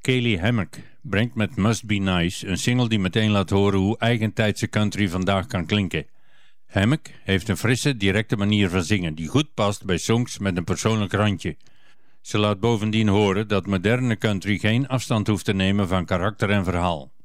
Kaylee Hammack brengt met Must Be Nice een single die meteen laat horen hoe eigentijdse country vandaag kan klinken. Hammack heeft een frisse, directe manier van zingen die goed past bij songs met een persoonlijk randje. Ze laat bovendien horen dat moderne country geen afstand hoeft te nemen van karakter en verhaal.